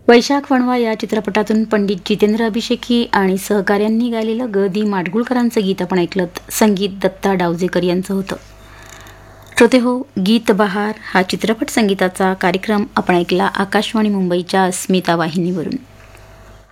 वैशाख वणवा या चित्रपटातून पंडित जितेंद्र अभिषेकी आणि सहकाऱ्यांनी गायलेलं ग दी माडगुळकरांचं गीत आपण ऐकलं. संगीत दत्ता डावजेकर यांचं होतं. श्रोते हो, गीत बहार हा चित्रपट संगीताचा कार्यक्रम आपण ऐकला आकाशवाणी मुंबईच्या अस्मिता वाहिनीवरून.